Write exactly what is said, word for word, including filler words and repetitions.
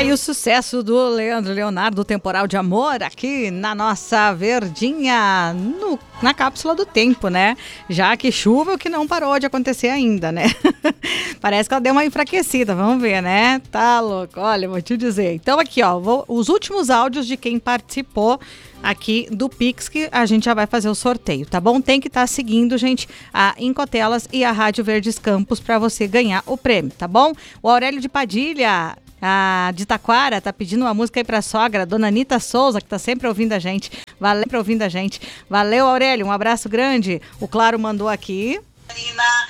aí o sucesso do Leandro Leonardo, Temporal de Amor, aqui na nossa Verdinha, no, na cápsula do tempo, né? Já que chuva, o que não parou de acontecer ainda, né? Parece que ela deu uma enfraquecida, vamos ver, né? Tá louco, olha, vou te dizer. Então aqui, ó, vou, os últimos áudios de quem participou aqui do Pix, que a gente já vai fazer o sorteio, tá bom? Tem que estar tá seguindo, gente, a Incotelas e a Rádio Verdes Campos para você ganhar o prêmio, tá bom? O Aurélio de Padilha, a de Taquara, tá pedindo uma música aí pra sogra, Dona Anitta Souza, que tá sempre ouvindo a gente. Valeu, sempre ouvindo a gente. Valeu, Aurélio, um abraço grande. O Claro mandou aqui.